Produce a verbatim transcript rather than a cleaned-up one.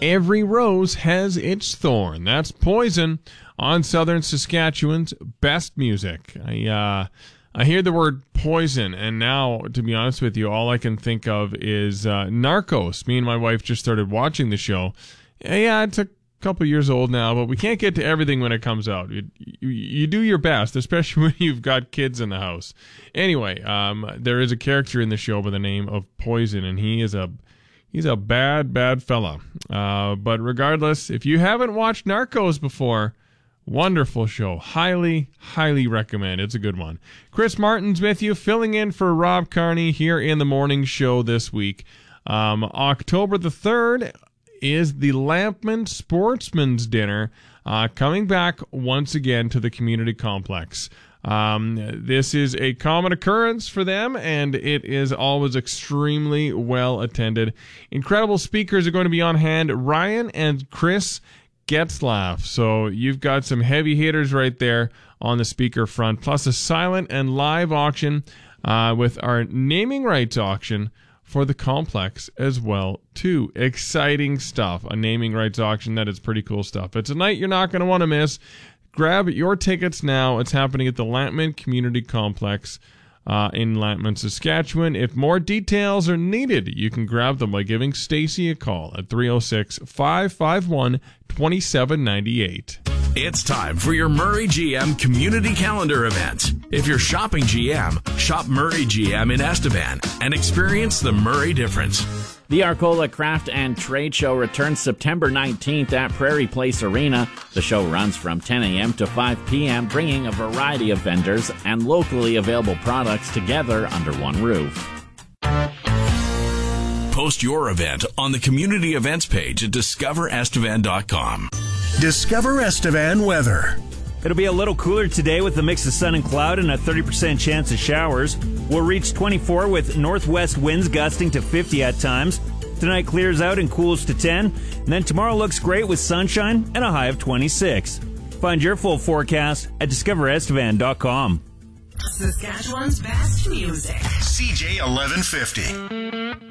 Every rose has its thorn. That's Poison on Southern Saskatchewan's best music. I uh, I hear the word poison, and now, to be honest with you, all I can think of is uh, Narcos. Me and my wife just started watching the show. Yeah, it's a couple years old now, but we can't get to everything when it comes out. You, you, you do your best, especially when you've got kids in the house. Anyway, um, there is a character in the show by the name of Poison, and he is a he's a bad, bad fella. Uh, but regardless, if you haven't watched Narcos before, wonderful show. Highly, highly recommend. It's a good one. Chris Martin's with you, filling in for Rob Carney here in the morning show this week. Um, October the third is the Lampman Sportsman's Dinner, uh, coming back once again to the community complex. Um, this is a common occurrence for them, and it is always extremely well attended. Incredible speakers are going to be on hand. Ryan and Chris Getzlaff. So you've got some heavy hitters right there on the speaker front, plus a silent and live auction uh, with our naming rights auction for the complex as well, too. Exciting stuff. A naming rights auction. That is pretty cool stuff. It's a night you're not going to want to miss. Grab your tickets now. It's happening at the Lampman Community Complex uh, in Lampman, Saskatchewan. If more details are needed, you can grab them by giving Stacy a call at three oh six, five five one, two seven nine eight. It's time for your Murray G M Community Calendar event. If you're shopping G M, shop Murray G M in Estevan and experience the Murray difference. The Arcola Craft and Trade Show returns September nineteenth at Prairie Place Arena. The show runs from ten a.m. to five p.m., bringing a variety of vendors and locally available products together under one roof. Post your event on the community events page at discover estevan dot com. Discover Estevan weather. It'll be a little cooler today with a mix of sun and cloud and a thirty percent chance of showers. We'll reach twenty-four with northwest winds gusting to fifty at times. Tonight clears out and cools to ten. And then tomorrow looks great with sunshine and a high of twenty-six. Find your full forecast at discover estevan dot com. Saskatchewan's best music. C J eleven fifty.